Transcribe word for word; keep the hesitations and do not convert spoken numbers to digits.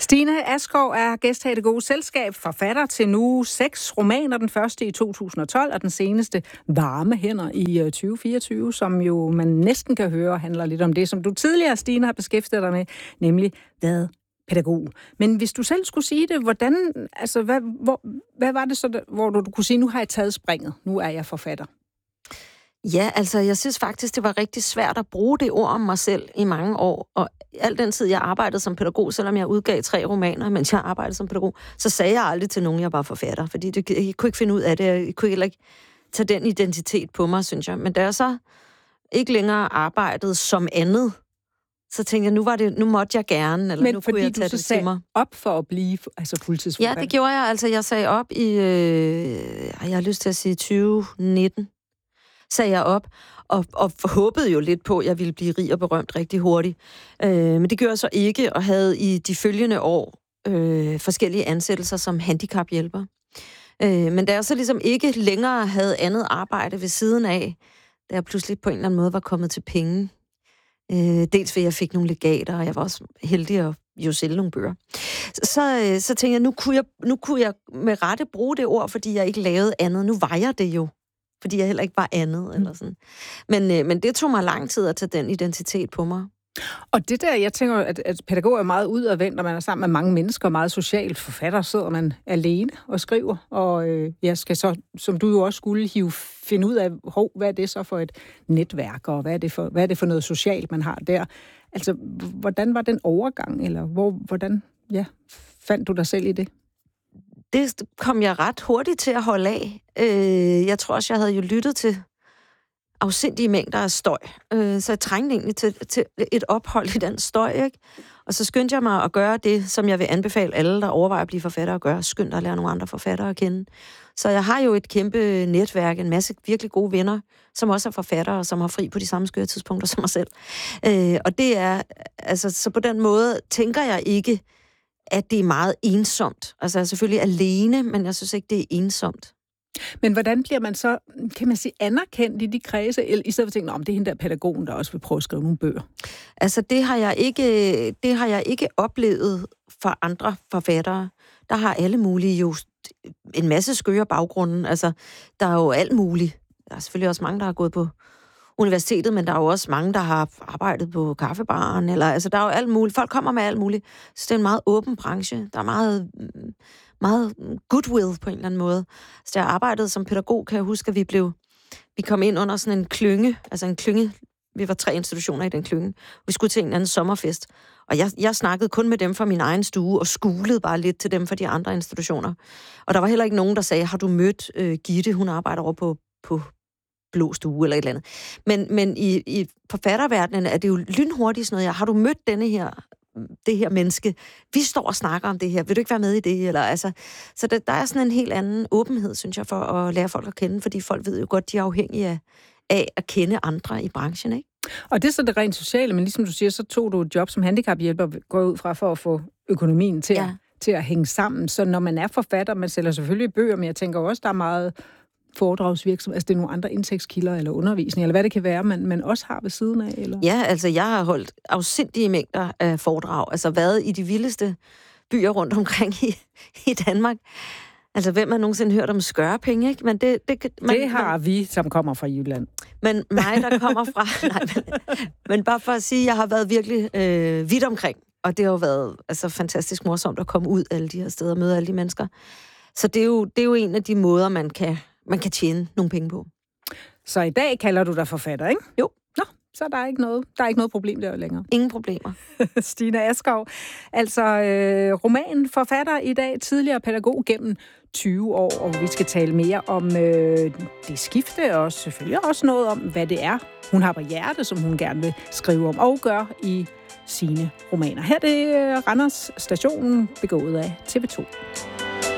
Stine Askov er gæst her i Det Gode Selskab, forfatter til nu seks romaner, den første i to tusind og tolv, og den seneste Varme hænder i tyve fireogtyve, som jo man næsten kan høre handler lidt om det, som du tidligere, Stine, har beskæftiget dig med, nemlig hvad pædagog. Men hvis du selv skulle sige det, hvordan, altså, hvad, hvor, hvad var det så, der, hvor du, du kunne sige, nu har jeg taget springet, nu er jeg forfatter? Ja, altså, jeg synes faktisk, det var rigtig svært at bruge det ord om mig selv i mange år, og al den tid, jeg arbejdede som pædagog, selvom jeg udgav tre romaner, mens jeg arbejdede som pædagog, så sagde jeg aldrig til nogen, jeg var forfatter, fordi det, jeg kunne ikke finde ud af det, jeg kunne heller ikke tage den identitet på mig, synes jeg. Men da jeg så ikke længere arbejdede som andet, så tænkte jeg, nu var det, nu måtte jeg gerne, eller Men nu kunne jeg tage det til mig. Men op for at blive altså fuldtidsforfatter? Ja, det gjorde jeg. Altså, jeg sagde op i, øh, jeg har lyst til at sige tyve nitten, sagde jeg op, og, og håbede jo lidt på, at jeg ville blive rig og berømt rigtig hurtigt. Øh, men det gjorde jeg så ikke, og havde i de følgende år øh, forskellige ansættelser som handicaphjælper. Øh, men da jeg så ligesom ikke længere havde andet arbejde ved siden af, da jeg pludselig på en eller anden måde var kommet til penge, øh, dels ved, at jeg fik nogle legater, og jeg var også heldig at jo sælge nogle bøger, så, øh, så tænkte jeg, nu kunne jeg, nu kunne jeg med rette bruge det ord, fordi jeg ikke lavede andet. Nu var jeg det jo. Fordi jeg heller ikke var andet, mm. eller sådan. Men, øh, men det tog mig lang tid at tage den identitet på mig. Og det der, jeg tænker, at, at pædagog er meget udadvendt, når man er sammen med mange mennesker, meget socialt. Forfatter sidder man alene og skriver, og øh, jeg skal så, som du jo også skulle, hive, finde ud af, hov, hvad er det så for et netværk, og hvad er det for, hvad er det for noget socialt, man har der? Altså, hvordan var den overgang, eller hvor, hvordan ja, fandt du dig selv i det? Det kom jeg ret hurtigt til at holde af. Øh, jeg tror også, jeg havde jo lyttet til afsindige mængder af støj. Øh, så jeg trængte egentlig til, til et ophold i den støj, ikke? Og så skyndte jeg mig at gøre det, som jeg vil anbefale alle, der overvejer at blive forfatter at gøre. Skynd dig at lære nogle andre forfattere at kende. Så jeg har jo et kæmpe netværk, en masse virkelig gode venner, som også er forfattere, som har fri på de samme skøre tidspunkter som mig selv. Øh, og det er, altså, så på den måde tænker jeg ikke, at det er meget ensomt. Altså, jeg er selvfølgelig alene, men jeg synes ikke, det er ensomt. Men hvordan bliver man så, kan man sige, anerkendt i de kredse, eller i stedet for at tænke, om det er hende der pædagogen, der også vil prøve at skrive nogle bøger? Altså, det har jeg ikke, det har jeg ikke oplevet for andre forfattere. Der har alle mulige jo en masse skøre baggrunde. Altså, der er jo alt muligt. Der er selvfølgelig også mange, der har gået på universitetet, men der er jo også mange, der har arbejdet på kaffebaren, eller altså, der er jo alt muligt. Folk kommer med alt muligt. Så det er en meget åben branche. Der er meget, meget goodwill på en eller anden måde. Så da jeg arbejdede som pædagog, kan jeg huske, at vi blev, vi kom ind under sådan en klynge, altså en klynge, vi var tre institutioner i den klynge. Vi skulle til en eller anden sommerfest, og jeg, jeg snakkede kun med dem fra min egen stue, og skulede bare lidt til dem fra de andre institutioner. Og der var heller ikke nogen, der sagde, har du mødt øh, Gitte, hun arbejder over på, på blå stue eller et eller andet. Men, men i, i forfatterverdenen er det jo lynhurtigt sådan noget, ja, har du mødt denne her, det her menneske? Vi står og snakker om det her. Vil du ikke være med i det? Eller, altså, så der, der er sådan en helt anden åbenhed, synes jeg, for at lære folk at kende, fordi folk ved jo godt, de er afhængige af, af at kende andre i branchen, ikke? Og det er så det rent sociale, men ligesom du siger, så tog du et job som handicaphjælper, går ud fra for at få økonomien til, ja. at, til at hænge sammen. Så når man er forfatter, man sælger selvfølgelig bøger, men jeg tænker også, der er meget foredragsvirksomhed, altså det er nogle andre indtægtskilder eller undervisning, eller hvad det kan være, man, man også har ved siden af? Eller? Ja, altså jeg har holdt afsindige mængder af foredrag, altså været i de vildeste byer rundt omkring i, i Danmark. Altså hvem har nogensinde hørt om skørepenge, ikke? Men det, det, man, det har man, vi, som kommer fra Jylland. Men mig, der kommer fra... nej, men, men bare for at sige, jeg har været virkelig øh, vidt omkring, og det har jo været altså, fantastisk morsomt at komme ud alle de her steder og møde alle de mennesker. Så det er jo, det er jo en af de måder, man kan man kan tjene nogle penge på. Så i dag kalder du dig forfatter, ikke? Jo. Nå, så er der ikke noget, der er ikke noget problem der længere. Ingen problemer. Stine Askov, altså øh, romanforfatter i dag, tidligere pædagog gennem tyve år, og vi skal tale mere om øh, det skifte, og selvfølgelig også noget om, hvad det er, hun har på hjerte, som hun gerne vil skrive om, og gør i sine romaner. Her er det øh, Randers Stationen, begået af T V to.